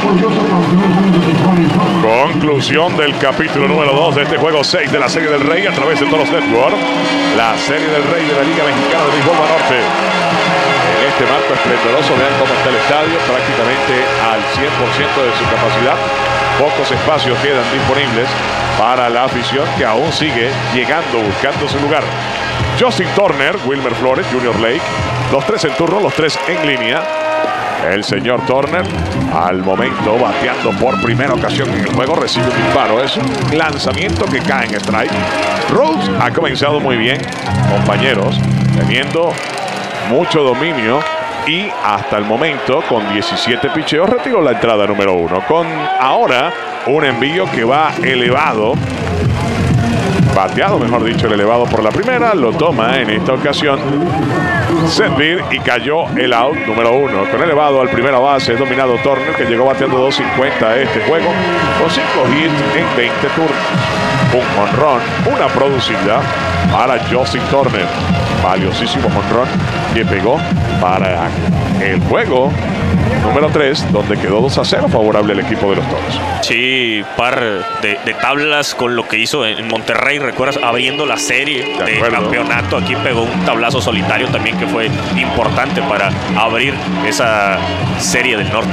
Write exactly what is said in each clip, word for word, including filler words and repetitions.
Conclusión del capítulo número dos de este juego seis de la Serie del Rey a través de Toros Network. La Serie del Rey de la Liga Mexicana de Béisbol Banorte. En este marco esplendoroso, vean cómo está el estadio, prácticamente al cien por ciento de su capacidad. Pocos espacios quedan disponibles para la afición que aún sigue llegando, buscando su lugar. Justin Turner, Wilmer Flores, Junior Lake, los tres en turno, los tres en línea. El señor Turner, al momento, bateando por primera ocasión en el juego, recibe un disparo. Es un lanzamiento que cae en strike. Rhodes ha comenzado muy bien, compañeros, teniendo mucho dominio y hasta el momento, con diecisiete picheos, retiró la entrada número uno. Con ahora un envío que va elevado. Bateado, mejor dicho, el elevado por la primera. Lo toma en esta ocasión Seth Beer y cayó el out número uno. Con elevado al primera base, dominado Turner, que llegó bateando dos cincuenta a este juego, con cinco hits en veinte turnos. Un jonrón, una producida para Justin Turner. Valiosísimo jonrón que pegó para el juego número tres, donde quedó dos a cero favorable el equipo de los Toros. Sí, par de, de tablas con lo que hizo en Monterrey, recuerdas, abriendo la serie de, de campeonato. Aquí pegó un tablazo solitario también que fue importante para abrir esa serie del norte.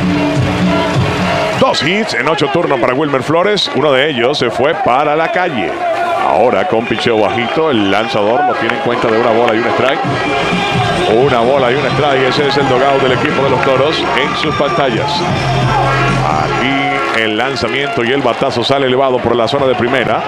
Dos hits en ocho turnos para Wilmer Flores. Uno de ellos se fue para la calle. Ahora con picheo bajito, el lanzador lo tiene en cuenta de una bola y un strike. Una bola y un strike. Ese es el dogout del equipo de los Toros en sus pantallas. Aquí el lanzamiento y el batazo sale elevado por la zona de primera.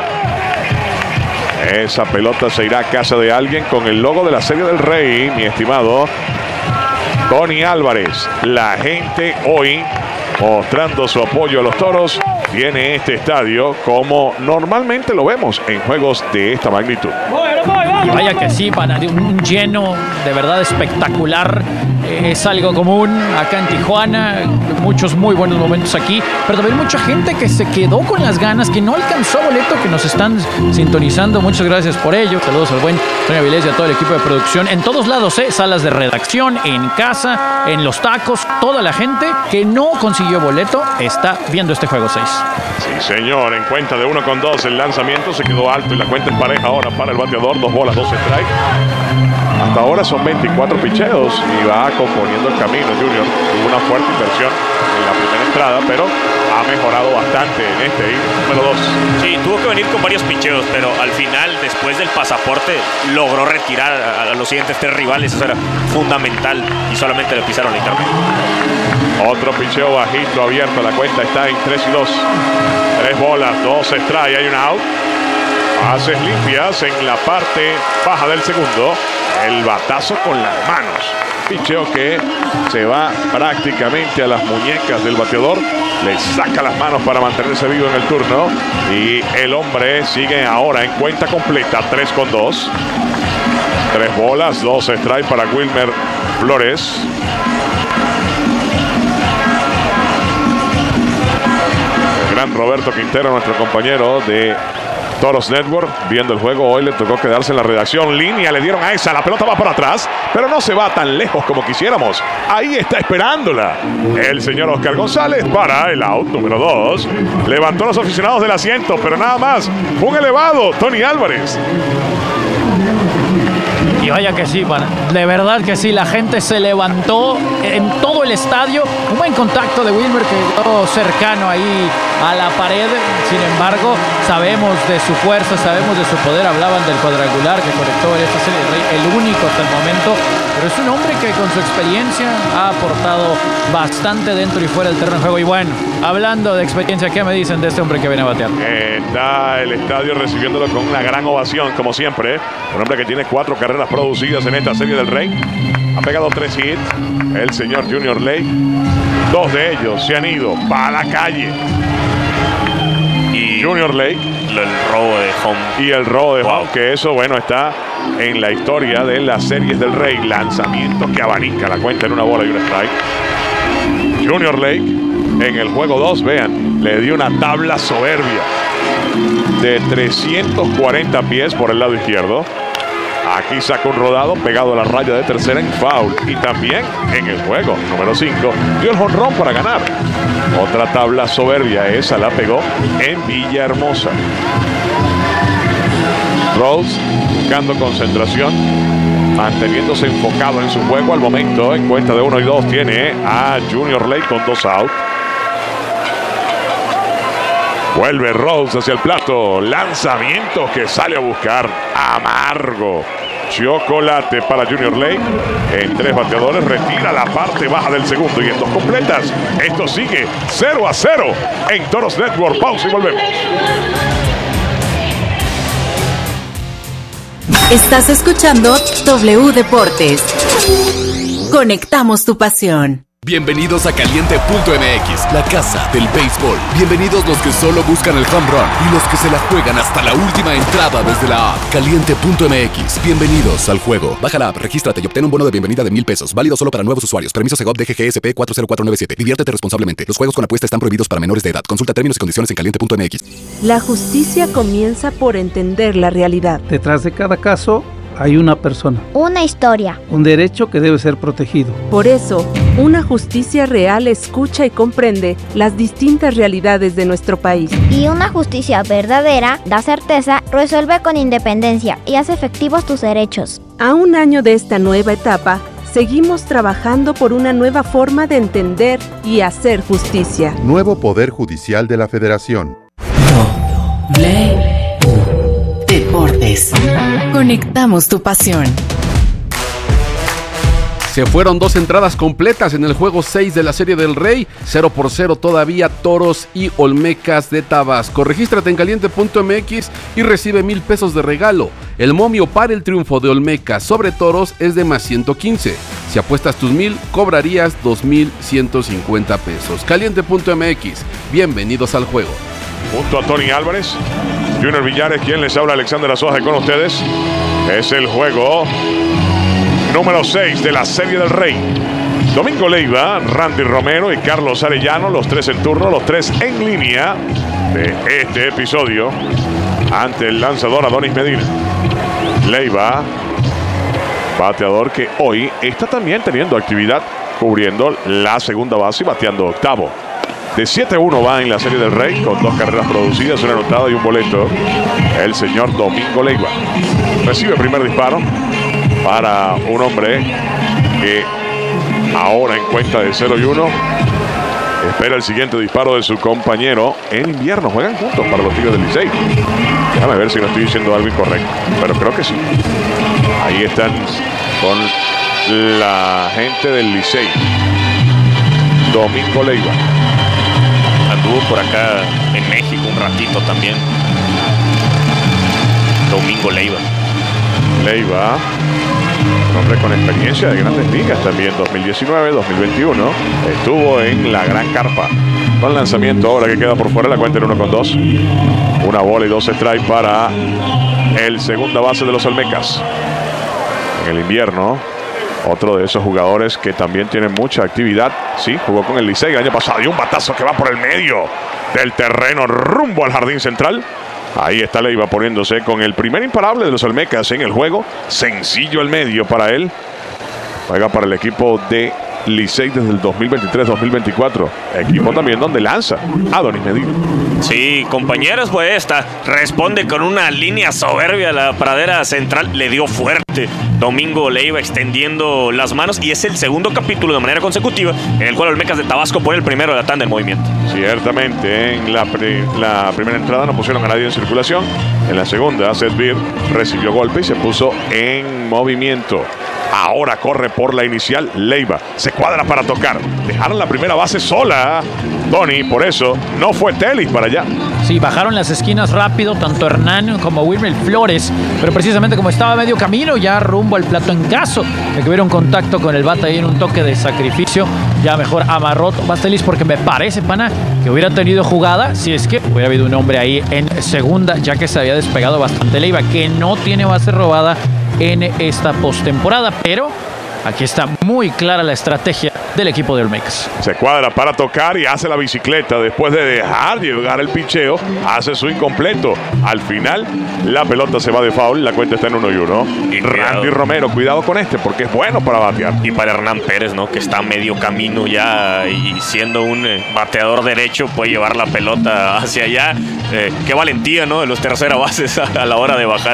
Esa pelota se irá a casa de alguien con el logo de la Serie del Rey, mi estimado Tony Álvarez. La gente hoy mostrando su apoyo a los Toros. Tiene este estadio como normalmente lo vemos en juegos de esta magnitud. Y vaya que sí, para un lleno de verdad espectacular. Es algo común acá en Tijuana, muchos muy buenos momentos aquí, pero también mucha gente que se quedó con las ganas, que no alcanzó boleto, que nos están sintonizando. Muchas gracias por ello. Saludos al buen Tony Avilés y a todo el equipo de producción en todos lados, ¿eh? Salas de redacción, en casa, en los tacos. Toda la gente que no consiguió boleto está viendo este juego seis. Sí, señor, en cuenta de uno con dos, el lanzamiento se quedó alto y la cuenta es pareja ahora para el bateador. Dos bolas, dos strikes. Hasta ahora son veinticuatro picheos y va componiendo el camino Junior. Tuvo una fuerte inversión en la primera entrada, pero ha mejorado bastante en este inning número dos. Sí, tuvo que venir con varios picheos, pero al final, después del pasaporte, logró retirar a, a los siguientes tres rivales. Eso era fundamental y solamente le pisaron la internet. Otro picheo bajito abierto, la cuenta está en tres y dos. Tres bolas, dos strikes, hay un out. Bases limpias en la parte baja del segundo. El batazo con las manos. Picheo que se va prácticamente a las muñecas del bateador. Le saca las manos para mantenerse vivo en el turno. Y el hombre sigue ahora en cuenta completa. tres con dos. Tres bolas, dos strikes para Wilmer Flores. El gran Roberto Quintero, nuestro compañero de Toros Network, viendo el juego. Hoy le tocó quedarse en la redacción. Línea, le dieron a esa. La pelota va para atrás, pero no se va tan lejos como quisiéramos. Ahí está esperándola el señor Oscar González para el out número dos. Levantó a los aficionados del asiento, pero nada más. Fue un elevado Tony Álvarez. Y vaya que sí, pana. De verdad que sí, la gente se levantó en todo el estadio. Un buen contacto de Wilmer que quedó cercano ahí a la pared. Sin embargo, sabemos de su fuerza, sabemos de su poder. Hablaban del cuadrangular que conectó en esta Serie del Rey, el único hasta el momento. Pero es un hombre que con su experiencia ha aportado bastante dentro y fuera del terreno de juego. Y bueno, hablando de experiencia, ¿qué me dicen de este hombre que viene a batear? Está el estadio recibiéndolo con una gran ovación, como siempre. Un hombre que tiene cuatro carreras producidas en esta Serie del Rey. Ha pegado tres hits. El señor Junior Lake. Dos de ellos se han ido para la calle. Y Junior Lake. El robo de home. Y el robo de home, wow. Que eso, bueno, está en la historia de las Series del Rey. Lanzamiento que abanica la cuenta en una bola y un strike. Junior Lake en el juego dos, vean, le dio una tabla soberbia de trescientos cuarenta pies por el lado izquierdo. Aquí saca un rodado pegado a la raya de tercera en foul. Y también en el juego número cinco dio el jonrón para ganar. Otra tabla soberbia, esa la pegó en Villahermosa. Rose buscando concentración, manteniéndose enfocado en su juego. Al momento, en cuenta de uno y dos, tiene a Junior Lake con dos out. Vuelve Rose hacia el plato. Lanzamiento que sale a buscar. Amargo. Chocolate para Junior Lake. En tres bateadores retira la parte baja del segundo. Y en dos completas, esto sigue cero a cero en Toros Network. Pausa y volvemos. Estás escuchando W Deportes. Conectamos tu pasión. Bienvenidos a Caliente punto M X, la casa del béisbol. Bienvenidos los que solo buscan el home run y los que se la juegan hasta la última entrada desde la app. Caliente punto M X, bienvenidos al juego. Baja la app, regístrate y obtén un bono de bienvenida de mil pesos. Válido solo para nuevos usuarios. Permiso Segov D G G S P cuatro cero cuatro nueve siete. Diviértete responsablemente. Los juegos con apuesta están prohibidos para menores de edad. Consulta términos y condiciones en Caliente punto M X. La justicia comienza por entender la realidad. Detrás de cada caso hay una persona, una historia, un derecho que debe ser protegido. Por eso, una justicia real escucha y comprende las distintas realidades de nuestro país. Y una justicia verdadera da certeza, resuelve con independencia y hace efectivos tus derechos. A un año de esta nueva etapa, seguimos trabajando por una nueva forma de entender y hacer justicia. Nuevo Poder Judicial de la Federación. W Deportes. Conectamos tu pasión. Se fueron dos entradas completas en el juego seis de la Serie del Rey. cero por cero todavía Toros y Olmecas de Tabasco. Regístrate en Caliente punto M X y recibe mil pesos de regalo. El momio para el triunfo de Olmecas sobre Toros es de más ciento quince. Si apuestas tus mil, cobrarías dos mil ciento cincuenta pesos. Caliente punto M X. Bienvenidos al juego. Junto a Tony Álvarez, Junior Villares, quien les habla, Alexander Azoje con ustedes. Es el juego número seis de la Serie del Rey. Domingo Leiva, Randy Romero y Carlos Arellano, los tres en turno, los tres en línea de este episodio ante el lanzador Adonis Medina. Leiva, bateador que hoy está también teniendo actividad cubriendo la segunda base y bateando octavo. De siete a uno va en la Serie del Rey con dos carreras producidas, una anotada y un boleto. El señor Domingo Leiva recibe primer disparo para un hombre que ahora en cuenta de cero y uno espera el siguiente disparo de su compañero. En invierno juegan juntos para los Tigres del Licey. Déjame ver si no estoy diciendo algo incorrecto, pero creo que sí. Ahí están con la gente del Licey. Domingo Leiva anduvo por acá en México un ratito también. Domingo Leiva. Leiva, un hombre con experiencia de grandes ligas también, dos mil diecinueve, dos mil veintiuno. Estuvo en la Gran Carpa. Con lanzamiento ahora que queda por fuera, la cuenta en uno con dos. Una bola y dos strikes para el segunda base de los Olmecas. En el invierno, otro de esos jugadores que también tienen mucha actividad. Sí, jugó con el Licey el año pasado y un batazo que va por el medio del terreno rumbo al jardín central. Ahí está Leiva poniéndose con el primer imparable de los Olmecas en el juego. Sencillo el medio para él. Juega para el equipo de Licey desde el dos mil veintitrés dos mil veinticuatro. Equipo también donde lanza Adonis Medina. Sí, compañeros, pues esta responde con una línea soberbia a la pradera central. Le dio fuerte Domingo Leiva extendiendo las manos. Y es el segundo capítulo de manera consecutiva en el cual Olmecas de Tabasco pone el primero de la tanda en movimiento. Ciertamente, en la, pri la primera entrada no pusieron a nadie en circulación. En la segunda, Seth Beer recibió golpe y se puso en movimiento. Ahora corre por la inicial Leiva. Se cuadra para tocar. Dejaron la primera base sola, Tony. Por eso no fue Telis para allá. Sí, bajaron las esquinas rápido, tanto Hernán como Wilmer Flores. Pero precisamente como estaba a medio camino, ya rumbo al plato, en caso de que hubiera un contacto con el bate ahí en un toque de sacrificio, ya mejor amarró Bastelis, porque me parece, pana, que hubiera tenido jugada si es que hubiera habido un hombre ahí en segunda, ya que se había despegado bastante Leiva, que no tiene base robada en esta postemporada. Pero aquí está muy clara la estrategia del equipo de Olmecas. Se cuadra para tocar y hace la bicicleta. Después de dejar llegar el picheo, hace su incompleto. Al final, la pelota se va de foul. La cuenta está en uno y uno. Y Randy Romero, cuidado con este porque es bueno para batear. Y para Hernán Pérez, ¿no? Que está a medio camino ya y siendo un eh, bateador derecho puede llevar la pelota hacia allá. Eh, qué valentía, ¿no? De los tercera bases a, a la hora de bajar.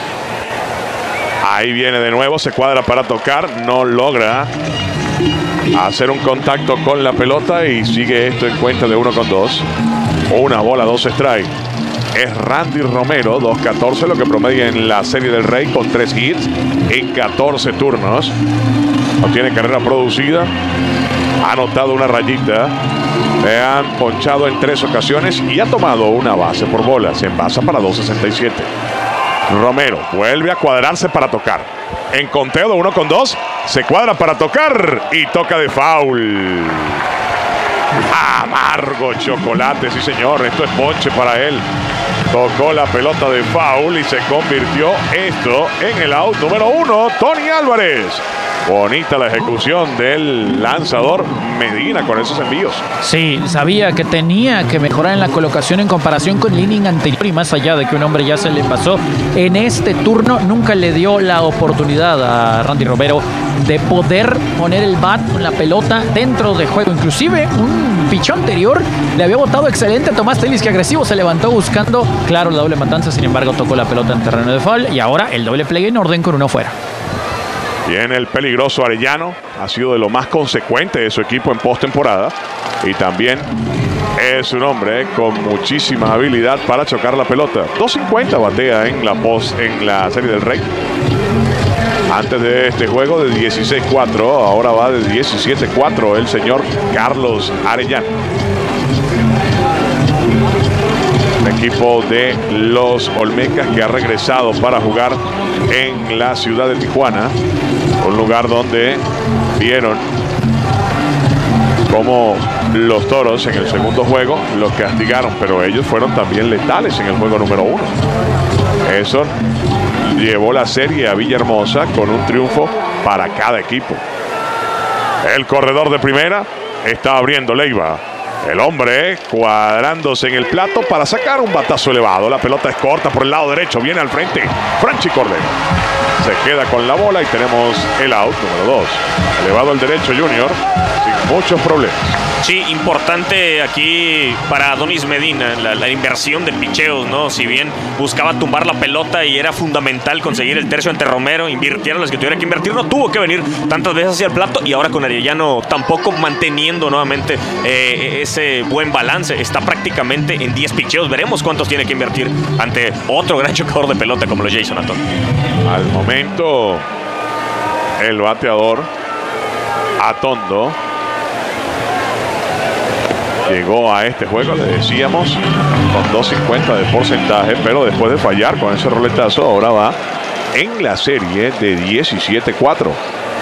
Ahí viene de nuevo, se cuadra para tocar, no logra hacer un contacto con la pelota y sigue esto en cuenta de uno con dos. Una bola, dos strike. Es Randy Romero, dos catorce, lo que promedia en la Serie del Rey con tres hits en catorce turnos. No tiene carrera producida, ha anotado una rayita, le han ponchado en tres ocasiones y ha tomado una base por bola. Se envasa para dos sesenta y siete. Romero vuelve a cuadrarse para tocar. En conteo de uno con dos, se cuadra para tocar y toca de foul. Amargo chocolate, sí señor, esto es ponche para él. Tocó la pelota de foul y se convirtió esto en el out número uno. Tony Álvarez. Bonita la ejecución del lanzador Medina con esos envíos. Sí, sabía que tenía que mejorar en la colocación en comparación con el inning anterior y más allá de que un hombre ya se le pasó. En este turno nunca le dio la oportunidad a Randy Romero de poder poner el bat con la pelota dentro de juego. Inclusive un pichón anterior le había botado excelente a Tomás Taylor, que agresivo se levantó buscando, claro, la doble matanza. Sin embargo, tocó la pelota en terreno de foul y ahora el doble play en orden con uno fuera. Viene el peligroso Arellano, ha sido de lo más consecuente de su equipo en postemporada y también es un hombre con muchísima habilidad para chocar la pelota. dos cincuenta batea en la post en la Serie del Rey. Antes de este juego de dieciséis cuatro, ahora va de diecisiete cuatro el señor Carlos Arellano. El equipo de los Olmecas que ha regresado para jugar en la ciudad de Tijuana, un lugar donde vieron cómo los Toros en el segundo juego los castigaron, pero ellos fueron también letales en el juego número uno. Eso llevó la serie a Villahermosa con un triunfo para cada equipo. El corredor de primera está abriendo Leiva. El hombre cuadrándose en el plato para sacar un batazo elevado. La pelota es corta por el lado derecho. Viene al frente Franchi Cordero. Se queda con la bola y tenemos el out número dos. Elevado al derecho Junior sin muchos problemas. Sí, importante aquí para Adonis Medina la, la inversión de picheos, ¿no? Si bien buscaba tumbar la pelota y era fundamental conseguir el tercio ante Romero, invirtiera las que tuviera que invertir, no tuvo que venir tantas veces hacia el plato y ahora con Arellano tampoco manteniendo nuevamente eh, ese buen balance. Está prácticamente en diez picheos. Veremos cuántos tiene que invertir ante otro gran chocador de pelota como lo Jason Atón. Al momento, el bateador Atondo llegó a este juego, le decíamos, con dos cincuenta de porcentaje, pero después de fallar con ese roletazo, ahora va en la serie de diecisiete cuatro.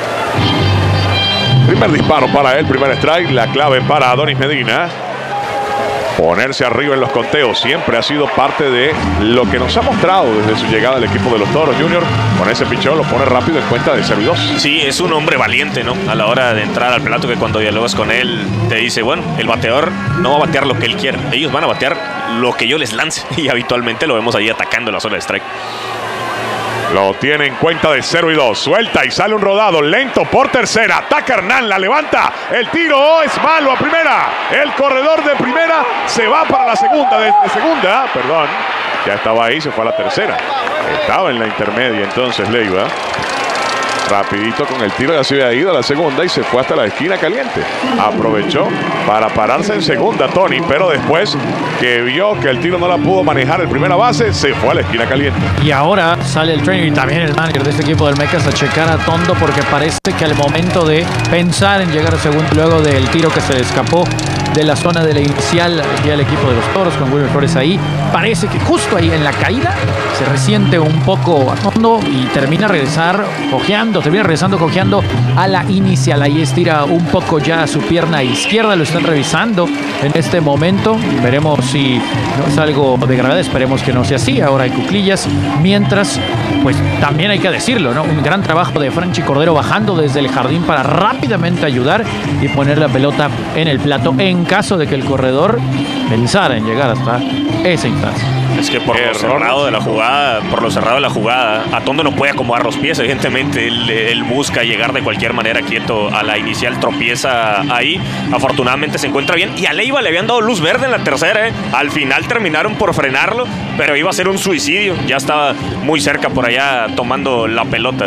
Primer disparo para él, primer strike, la clave para Adonis Medina. Ponerse arriba en los conteos siempre ha sido parte de lo que nos ha mostrado desde su llegada al equipo de los Toros. Junior, con ese pichón lo pone rápido en cuenta de cero y dos. Sí, es un hombre valiente, ¿no? A la hora de entrar al plato, que cuando dialogas con él te dice, bueno, el bateador no va a batear lo que él quiera. Ellos van a batear lo que yo les lance. Y habitualmente lo vemos ahí atacando la zona de strike. Lo tiene en cuenta de cero y dos. Suelta y sale un rodado lento por tercera. Ataca Hernán, la levanta. El tiro es malo a primera. El corredor de primera se va para la segunda. De, de segunda, perdón. Ya estaba ahí, se fue a la tercera. Estaba en la intermedia entonces Leiva. Rapidito con el tiro, ya se había ido a la segunda y se fue hasta la esquina caliente. Aprovechó para pararse en segunda Tony, pero después que vio que el tiro no la pudo manejar en primera base, se fue a la esquina caliente. Y ahora sale el trainer y también el manager de este equipo del Mecas a checar a Tondo, porque parece que al momento de pensar en llegar a segundo luego del tiro que se le escapó de la zona de la inicial, aquí el equipo de los Toros con Wilmer Flores ahí. Parece que justo ahí en la caída se resiente un poco a fondo y termina regresar cojeando, termina regresando cojeando a la inicial. Ahí estira un poco ya su pierna izquierda, lo están revisando en este momento. Veremos si no es algo de gravedad, esperemos que no sea así. Ahora hay cuclillas, mientras, pues también hay que decirlo, ¿no? Un gran trabajo de Franchi Cordero bajando desde el jardín para rápidamente ayudar y poner la pelota en el plato en caso de que el corredor pensara en llegar hasta esa instancia. Es que por lo cerrado de la jugada, por lo cerrado de la jugada, Atondo no puede acomodar los pies, evidentemente. Él, él busca llegar de cualquier manera quieto a la inicial, tropieza ahí. Afortunadamente se encuentra bien. Y a Leiva le habían dado luz verde en la tercera, ¿eh? Al final terminaron por frenarlo, pero iba a ser un suicidio. Ya estaba muy cerca por allá tomando la pelota.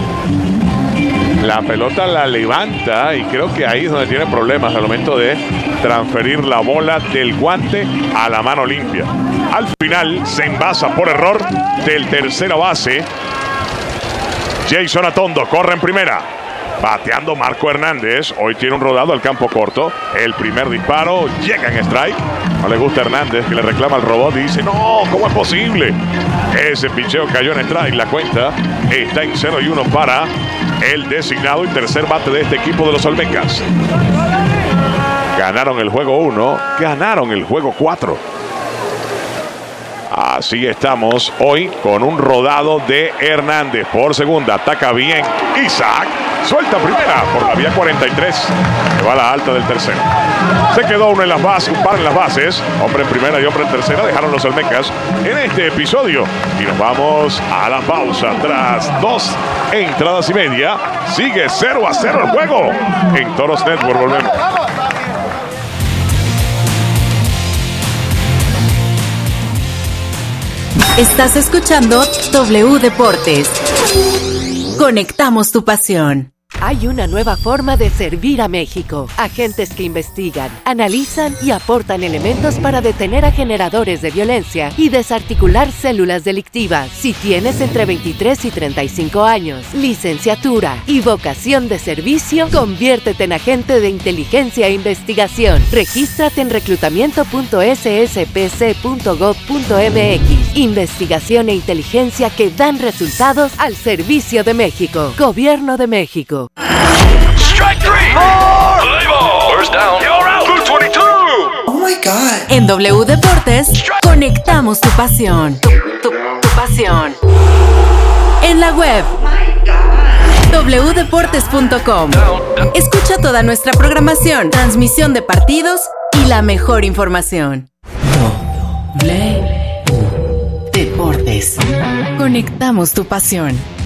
La pelota la levanta y creo que ahí es donde tiene problemas al momento de transferir la bola del guante a la mano limpia. Al final se envasa por error del tercera base. Jason Atondo corre en primera. Bateando Marco Hernández. Hoy tiene un rodado al campo corto. El primer disparo llega en strike. No le gusta a Hernández, que le reclama al robot y dice: no, ¿cómo es posible? Ese picheo cayó en strike. La cuenta está en cero y uno para el designado y tercer bate de este equipo de los Olmecas. Ganaron el juego uno, ganaron el juego cuatro. Así estamos hoy con un rodado de Hernández por segunda. Ataca bien Isaac. Suelta primera por la vía cuarenta y tres. Se va a la alta del tercero. Se quedó uno en las bases, un par en las bases. Hombre en primera y hombre en tercera. Dejaron los Olmecas en este episodio. Y nos vamos a la pausa. Tras dos entradas y media, sigue cero a cero el juego. En Toros Network volvemos. Estás escuchando W Deportes. Conectamos tu pasión. Hay una nueva forma de servir a México. Agentes que investigan, analizan y aportan elementos para detener a generadores de violencia y desarticular células delictivas. Si tienes entre veintitrés y treinta y cinco años, licenciatura y vocación de servicio, conviértete en agente de inteligencia e investigación. Regístrate en reclutamiento punto s s p c punto gov punto m x. Investigación e inteligencia que dan resultados al servicio de México. Gobierno de México. Strike three. Play ball. First down. You're out. Blue twenty-two. Oh my God. En W Deportes, conectamos tu pasión. Tu, tu, tu pasión. En la web. w deportes punto com. Escucha toda nuestra programación, transmisión de partidos y la mejor información. W Deportes. Conectamos tu pasión.